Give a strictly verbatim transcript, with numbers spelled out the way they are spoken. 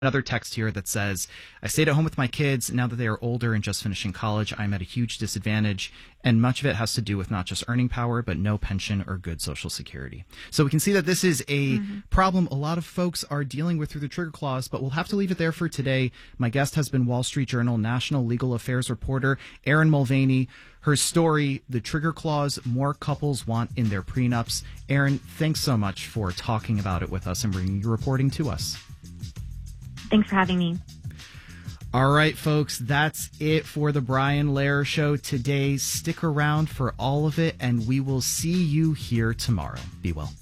Another text here that says, I stayed at home with my kids. Now that they are older and just finishing college, I'm at a huge disadvantage. And much of it has to do with not just earning power, but no pension or good Social Security. So we can see that this is a mm-hmm. problem a lot of folks are dealing with through the trigger clause, but we'll have to leave it there for today. My guest has been Wall Street Journal National Legal Affairs reporter Erin Mulvaney. Her story, The Trigger Clause, More Couples Want in Their Prenups. Erin, thanks so much for talking about it with us and bringing your reporting to us. Thanks for having me. All right, folks, that's it for the Brian Lehrer Show today. Stick around for all of it, and we will see you here tomorrow. Be well.